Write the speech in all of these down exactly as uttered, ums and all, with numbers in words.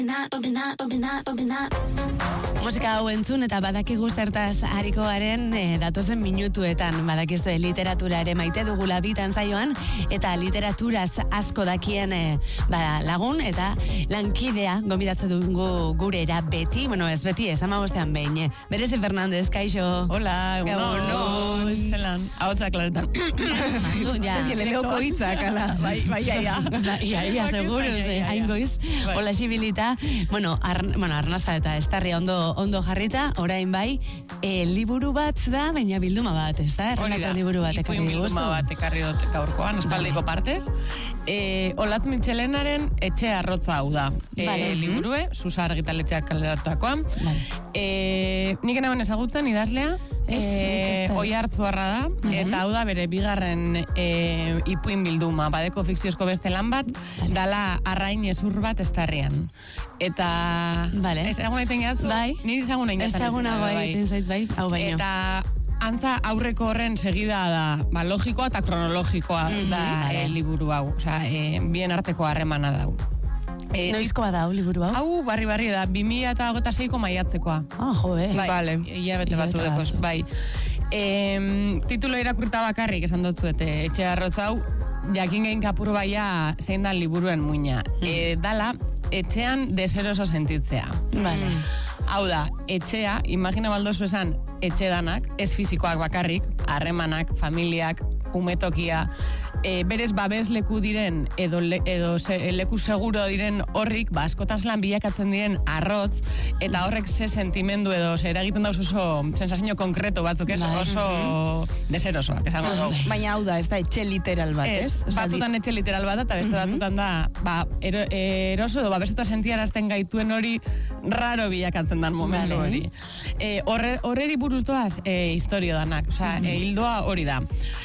Musika hau entzun eta badakigu zertaz hariko garen e, datozen minutuetan, badakizue literatura ere maite dugula bitan zaioan, eta literaturaz asko dakien e, ba, lagun eta lankidea gonbidatzen dugu gurera beti, bueno ez beti, ez amabostean behin. Berezi Fernandez, kaixo. Hola, egunon. Zelan, hau klaretan. Tu, ja. Leloko hitzak, ala. Bai, bai, ia. Ia, ia, seguruz, hain goiz. Hola, xibilita. Bueno, ar, bueno, arnaza eta estarria ondo, ondo jarrita, orain bai, e, liburu bat da, baina bilduma bat, ez da? Errelato liburu bat ekarri dugu. Bilduma bat ekarri dut gaurkoan, espaldiko partez. E, Olatz Mitxelenaren Etxe Arrotza hau da. E, vale. Liburue, Susa argitaletxeak kalderatakoan. Vale. E, nik enaben ezagutzen idazlea, e, oi hartzuarra da, uh-huh. Eta hau da bere bigarren e, ipuin bilduma, badeko fikziozko beste lan bat, vale. Dala arrain ezur bat estarrian. Eta vale. Ezagun egiten gehatzu, bai. Nire ezagun egiten gehatzu. Ezagunago egiten zait, bai, hau baino. Eta antza aurreko horren segida da, ba, logikoa eta kronologikoa mm-hmm. da vale. E, liburu hau, osea, e, bien arteko harremana da hau. E, Noizkoa da, liburu hau? Hau, barri-barri da, bi mila hogeita seiko maiatzekoa. Ah, jo, eh? Bai, vale. Ia bete batzu dekoz, bai. E, titulo irakurta bakarrik esan dutzuete, Etxe Arrotza hau, jakin gehin kapuru baia zein da liburuen muina. Mm. E, dala, etxean deseroso sentitzea. Vale. Hau da, etxea, imagina baldozu esan, etxe danak, ez fizikoak bakarrik, harremanak, familiak, umetokia, e, berez babes leku diren, edo, le, edo se, leku seguro diren horrik, ba, askotaz lan bilakatzen diren arrotz, eta horrek ze sentimendu edo ze eragiten dauz oso sensazio konkreto batzuk, ez, oso deserosoak, esango dugu. Baina hau da, ez da etxe literal bat, ez? Ez, batzutan etxe literal bat, eta beste batzutan da, ba, ero, eroso edo babestuta sentiarazten gaituen hori raro bilakatzen dan momentu hori. E, horre, horreri buruz doaz, e, historio danak, osea, e, hildoa hori da.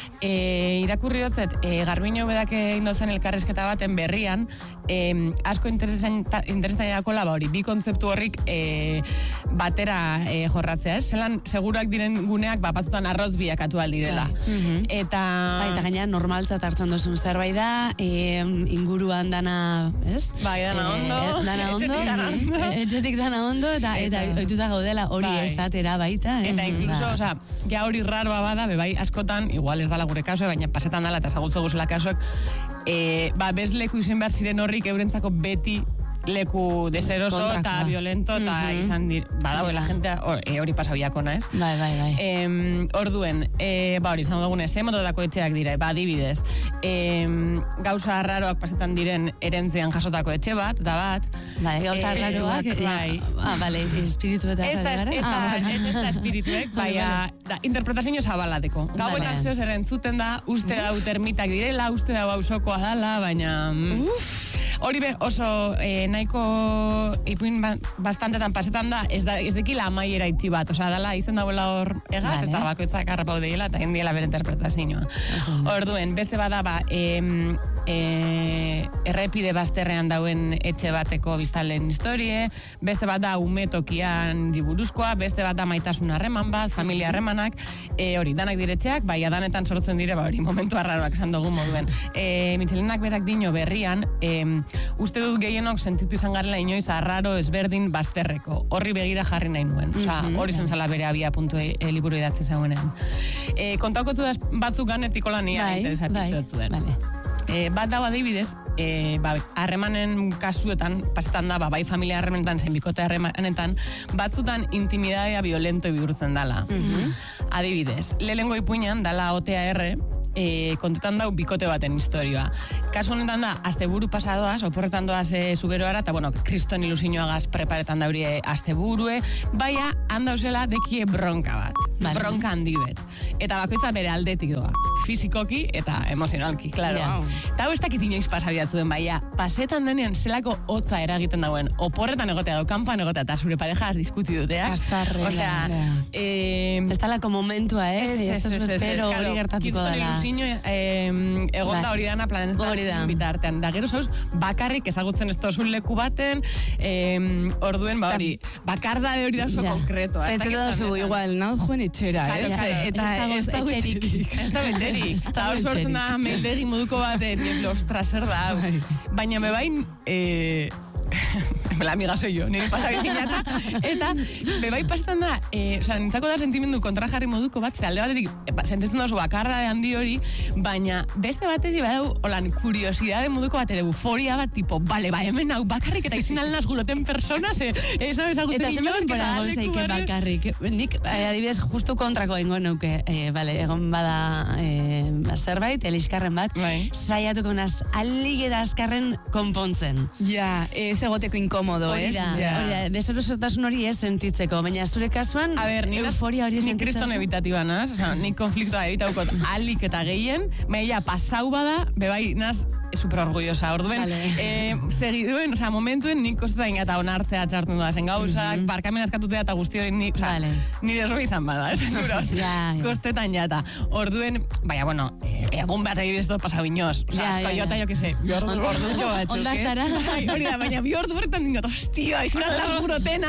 E, irakurri hotzet, e, Garbino bedak egin dozen elkarrezketa baten berrian, e, asko interesan dakola, ba hori, bi kontzeptu horrik e, batera e, jorratzea, ez? Zelan, seguruak diren guneak, ba, batzutan arroz biakatu aldirela. Mm-hmm. Eta... Ba, eta gaina normaltzat hartzen duzun zerbait da, e, inguruan dana, ez? Bai, dana ondo. E, dana ondo. Etxetik dana ondo. Etxetik dana ondo, eta, eta, eta oituta gaudela hori bai. Esatera baita. Ez? Eta inkluso, ba. Oza, ja hori raroa bada, bebai, askotan, igual ez dala gure kasoa, baina pasetan dala eta zagutzo guzela kasoak, e, ba, bez leku izen behar ziren horrik eurentzako beti leku deseroso eta violento eta mm-hmm. izan dir, badauela yeah. gente hori or, e, pasau jakona, ez? Bai, bai, bai. E, orduen, e, ba hori, izan dugunez, eh, mototako etxeak dira, ba, adibidez, e, gauza raroak pasetan diren erentzean jasotako etxe bat, da bat. Bai, gauza e, raroak, bai. Ah, bale, espiritu eta zari gara? Ez da, ez da espirituek, bai, da, interpretazio zabalateko. Gauetan zehoz erentzuten da, uste dau termitak direla, uste dau ausokoa dala, baina... Hori be, oso eh, nahiko ipuin ba, bastantetan pasetan da, ez, da, ez dekila amaiera itxi bat, osea, dala izan dauela hor egaz, vale. Eta bakoitzak harrapau deila, eta gendiela bere interpretazioa. Orduen, beste bada, ba, em, e, errepide bazterrean dauen etxe bateko biztalen historie, beste bat da umetokian diburuzkoa, beste bat da maitasun harreman bat, familia harremanak, e, hori, danak diretxeak, bai, adanetan sortzen dire, ba, hori, momentu arraroak esan dugu moduen. E, Mitxelenak berak dino berrian, e, uste dut gehienok sentitu izan garela inoiz arraro ezberdin bazterreko. Horri begira jarri nahi nuen. Osa, hori zen zala bere abia puntu e, e, liburu idatze zauenean. E, kontaukotu da batzuk ganetiko lania bai, interesatiztu bai, vale. E, bat dago adibidez, e, ba, harremanen kasuetan, pasetan da, ba, bai familia harremanetan, zein bikote harremanetan, batzutan intimidadea violento bihurtzen dala. Mm-hmm. Adibidez, lehengo ipuinan, dala O T A R, e, kontetan dau bikote baten historioa. Kasu honetan da, asteburu pasadoaz, oporretan doaz e, zuberoara, eta bueno, kriston ilusioagaz preparetan daurie asteburue, baina handauzela dekie bronka bat. Vale. Bronka handi bet. Eta bakoitza bere aldetik doa. Fizikoki eta emozionalki, klaro. Wow. Eta hau ez dakit inoiz pasabiatu den, baina pasetan denean zelako hotza eragiten dauen, oporretan egotea, dokanpan egotea, eta zure parejaz diskuti dutea. Azarrela. Osea, eh, ez talako momentua, ez? Ez, ez, ez, espero hori gertatuko dela. Ilusino, eh, egonda hori dana planetan bitartean. Da gero zauz, bakarrik ezagutzen ez tozun leku baten, eh, orduen, ba hori, bakarda de hori da oso konkretoa. Eta da oso igual, nau joen etxera, ez? Eta ez da etxerik. Ez da etxerik. Eta hor sortzen da, meitegi moduko bat, ostras, zer da. Baina me bain, eh, la amiga soy yo, nire pasa bizinata, eta bebai pastan da, e, oza, nintzako da sentimendu kontrajarri moduko bat, ze alde batetik, e, sentitzen dozu bakarra de handi hori, baina beste batetik badau, holan, kuriosidade moduko bat, edo euforia bat, tipo, bale, ba, hemen hau bakarrik eta izin alnaz guroten persona, ze, eza ezagutzen eta zemen pora gauzaike bakarrik. Nik, eh, adibidez, justu kontrako ingo nuke, eh, bale, egon bada eh, zerbait, eliskarren bat, bai. Saiatuko naz, alik eta azkarren konpontzen. Ja, ez egoteko inkomodo, ez? Hori da, Ja. hori da, deserosotasun hori ez sentitzeko, baina zure kasuan, A ber, euforia hori nik sentitzen. kriston evitatiba naz, oza, nik konfliktoa evitaukot alik eta gehien, meia pasau bada, bebai naz, super orgullosa. Orduen, Vale. eh, segiduen, oza, momentuen nik kostetan eta onartzea txartzen da zen gauzak, Mhm. barkamen askatutea eta guzti hori nik, oza, Vale. nire erroi izan bada, esan duro. Ja, ja. Kostetan jata. Orduen, baina, bueno, eh, egun bat egin ez pasau inoz. Oza, Ja, asko ja, ja. jota, jo que se, bi ordu, ordutxo batzuk, Onda ez? zara. Bai, hori da, baina bi ordu bertan dinot, hostia, izan las burotena.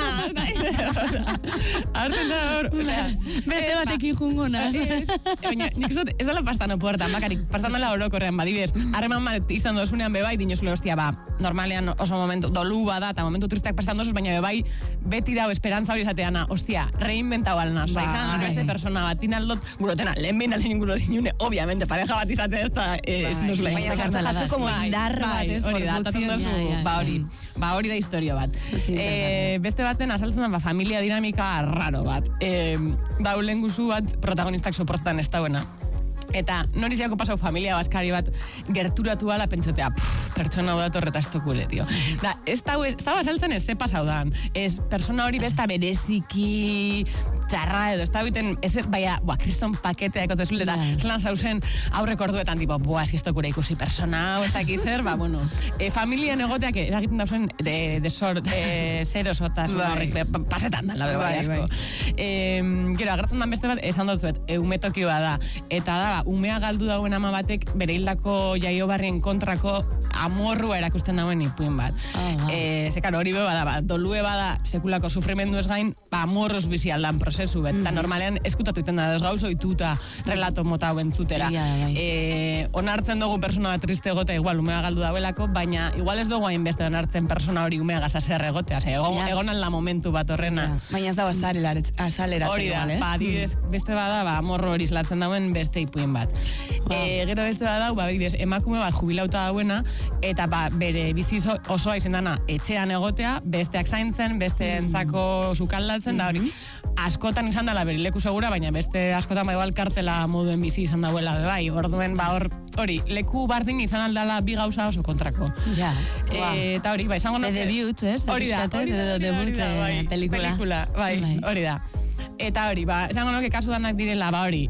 Hartzen da hor, osea, Beste batekin jungo naz. Ez, baina, nik zut, ez dela pastano puertan, bakarik, pastanola orokorrean, badibidez, harreman bat izan dozunean bebai, dinozule, hostia, ba, normalean oso momentu, dolu bada, eta momentu tristeak pastan dozuz, baina bebai, beti dau esperantza hori izateana, hostia, reinventau alnaz, ba, izan, Bai. beste persona bat, inaldot, gurotena, lehen behin alzin guro dinune, obviamente, pareja bat izate ez da, ez Bai. dozule. Baina ez da sartzen kartzela jatzu da. como Bai, indar bat, bai, ez, hori da, gorputzen. atatzen dozu, Ja, ja, ba ja. hori, ba hori da historio bat. Osti, Eh, beste baten azaltzen da, ba, familia dinamika raro bat. Eh, daulen guzu bat protagonistak soportan ez dauena. Eta nori ziako pasau familia baskari bat gerturatu ala pentsatea, pff, pertsona hau dator eta ez tokule, tio. Da, ez da, ez da basaltzen ez ze pasau dan. Ez persona hori besta bereziki txarra edo, ez da biten, ez baina, boa, kriston paketea ekotezule, eta Bai. zelan zauzen aurreko orduetan, tipo, boa, ez giztokure ikusi persona hau, ez dakiz zer, ba, bueno, e, familien egoteak eragiten dauzen de, de, sor, de zer osotasun Bai. horrek, be, pasetan da, bai, Bai, asko. E, gero, agertzen dan beste bat, esan dut zuet, e, umetoki bada, eta da, ba, umea galdu dauen ama batek bere hildako jaiobarrien kontrako amorrua erakusten dauen ipuin bat. Ah, wow. E, ze, karo, hori be bada, ba, dolue bada, sekulako sufrimendu ez gain, ba, amorroz bizi aldan prozesu, bet, eta normalean eskutatu iten da, ez gauzo ituta relato mota hauen zutera. Ja, bai. E, onartzen dugu persona bat triste egote, igual umea galdu dauelako, baina igual ez dugu hain beste onartzen persona hori umea gazazer egotea, ze, egon, Ja. egon alda momentu bat horrena. Baina ez da azaleratzen Hori da, igual, ez? ba, adibidez, beste bada, ba, morro hori islatzen dauen beste ipuin bat. E, gero beste bada, ba, adibidez, emakume bat jubilauta dauena, eta ba, bere bizi zo- osoa izen dana etxean egotea, besteak zaintzen, beste entzako sukaldatzen, da hori, askotan izan dela bere leku segura, baina beste askotan ba, igual kartzela moduen bizi izan dauela, be, bai, orduen, ba, hor, hori, leku bardin izan aldala bi gauza oso kontrako. Ja, E, wow. eta hori, ba, izango De nuke- debut, ez? Hori da, Pixkat, hori da, edo hori da, debut, hori da, eh, bai, pelikula. pelikula, bai, Bai. hori da. Eta hori, ba, esango nuke kasu danak direla, ba hori,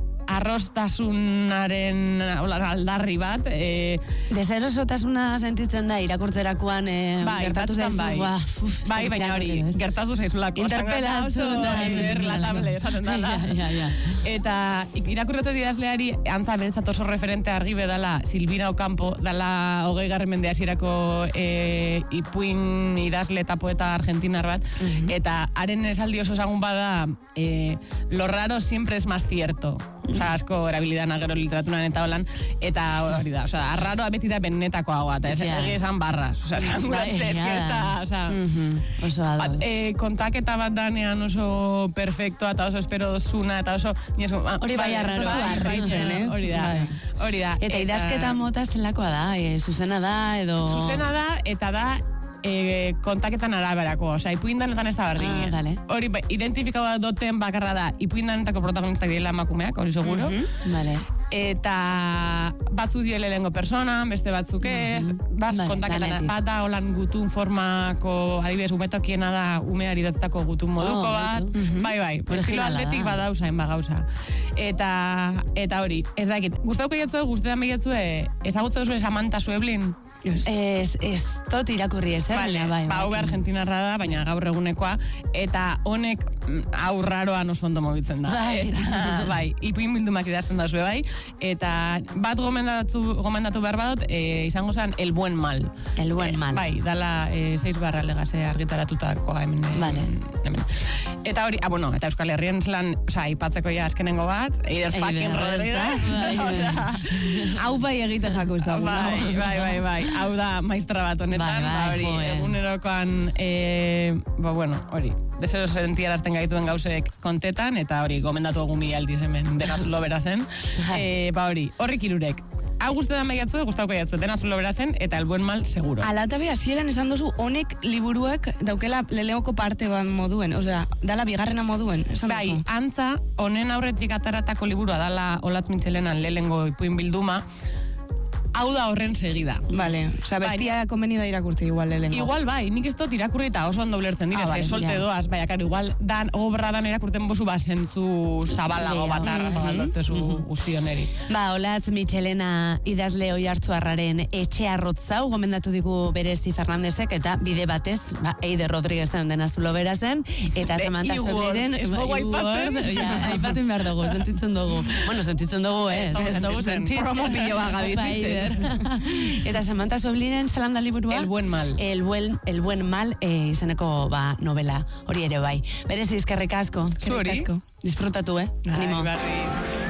arrostasunaren hola, aldarri bat, e, Deserosotasuna sentitzen da irakurtzerakoan eh, bai, gertatu batzutan zaizu, bai. ba, uf, ez bai, dakit baina hori, irakurri, ez? gertatu zaizulako. Interpelatu oso da, eh, ez, relatable, esaten dala. Ja, ja, ja. Eta irakurrete didazleari, antza beretzat oso referente argi bedala, Silvina Ocampo, dala hogei garren mende hasierako e, ipuin idazle eta poeta argentinar bat, eta haren esaldi oso ezagun bada, e, lo raro siempre es más cierto. Osa, asko erabilidana gero literaturan eta holan, eta hori da, osa, arraroa beti da benetakoa eta ez Ja. egi esan barras, osa, esan Bai, guratze, eski ez da, ja. osa, Mhm, oso ados. bat, e, kontaketa bat danean oso perfectoa eta oso espero dozuna eta oso... ni esko, ah, Hori bai bai, arraroa, bai, harritzen, bai, ez? Hori da, Bai. hori da. Eta idazketa mota zelakoa da, e, zuzena da, edo... Zuzena da, eta da, e, kontaketan araberako, osea, ipuindanetan ez da berdin. Ah, dale. Hori, ba, identifikaua duten bakarra da, ipuindanetako protagonistak direla emakumeak, hori seguro. Vale. Eta batzu dio lehengo persona, beste batzuk ez, bas, Vale, kontaketan, lanetik. bat da holan gutun formako, adibidez, umetokiena da umeari datetako gutun moduko Oh, bat, gutun. bai, bai, estilo Originala aldetik da. badauza, enba gauza. Eta, eta hori, ez dakit, guztauko jatzue, guztetan behiatzue, ezagutze duzu Samantha Sueblin? Ez, ez tot irakurri ez, eh? Vale, baina bai, ba, hau bai. argentinarra da, baina gaur egunekoa, eta honek aurraroan oso ondo mogitzen da. Bai. Eta, bai, ipuin bildumak idazten da zue bai, eta bat gomendatu, gomendatu behar badut, e, izango zen El Buen Mal. El Buen Mal. E, bai, dala e, seiz barra legase argitaratutakoa hemen. Vale. Hemen. Eta hori, ah, bueno, eta Euskal Herrien zelan, oza, ipatzeko ja azkenengo bat, Eider fucking Rodríguez. Hau bai egite jako ez da. Bai, bai, bai, bai. Hau da maistra bat honetan, Bai, bai, ba, hori, joe. egunerokoan, e, ba, bueno, hori, desero sentiarazten gaituen gauzek kontetan, eta hori, gomendatu egun mila aldiz hemen, denaz lobera zen. E, ba, hori, horrik irurek. Hau guztetan behiatzu, guztauko jatzu, denaz lobera zen, eta El Buen Mal seguro. Alatabe hasieran esan duzu, honek liburuak daukela leleoko parte bat moduen, osea, dala bigarrena moduen, esan Bai, duzu. antza, honen aurretik ataratako liburua dala Olatz Mitxelenan lehengo ipuin bilduma, hau da horren segida. Vale, osea, bestia komeni da irakurti igual lehengo. Igual bai, nik ez dut irakurri eta oso ondo ulertzen dira, Ah, ah, vale, solte ja. doaz, bai, akar, igual dan, obra dan irakurten bozu bazentzu zabalago Leo. bat Mhm. arrazaldotzezu guztioneri. Ba, Olatz Mitxelena idazle Oiartzuarraren etxe arrotzau, gomendatu digu Berezi Fernandezek, eta bide batez, ba, Eider Rodríguezen denaz lobera zen, eta De Samantha E-word, Soliren, ez dugu ba, aipatzen. E-word, ja, aipatzen behar dugu, sentitzen dugu. Bueno, sentitzen dugu, eh? Ez, ez dugu zen. Promo pilo bat gabizitzen. Eta Samantha Soliren zelan da liburua? El Buen Mal. El buen, el buen mal eh, izeneko ba, novela, hori ere bai. Berezi eskerrik asko. Zuri. Disfrutatu, eh? Animo. Ai, barri.